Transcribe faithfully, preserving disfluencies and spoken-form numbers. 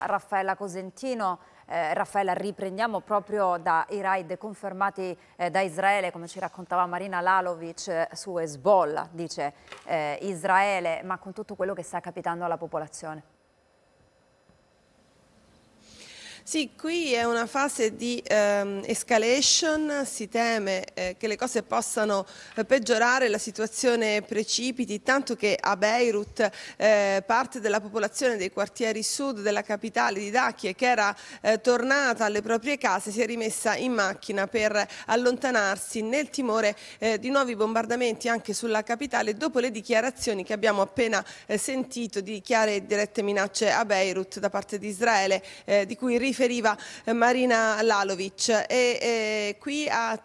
Raffaella Cosentino. Eh, Raffaella, riprendiamo proprio dai raid confermati eh, da Israele, come ci raccontava Marina Lalovic, eh, su Hezbollah, dice eh, Israele, ma con tutto quello che sta capitando alla popolazione. Sì, qui è una fase di ehm, escalation, si teme eh, che le cose possano eh, peggiorare, la situazione precipiti, tanto che a Beirut eh, parte della popolazione dei quartieri sud della capitale di Dakje, che era eh, tornata alle proprie case, si è rimessa in macchina per allontanarsi nel timore eh, di nuovi bombardamenti anche sulla capitale, dopo le dichiarazioni che abbiamo appena eh, sentito di chiare e dirette minacce a Beirut da parte di Israele, eh, di cui riferiva Marina Lalovic. E eh, qui a